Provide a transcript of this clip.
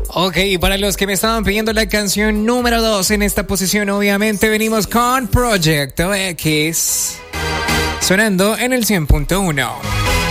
Ok, para los que me estaban pidiendo la canción número 2 en esta posición, obviamente venimos con Proyecto X, sonando en el 100.1.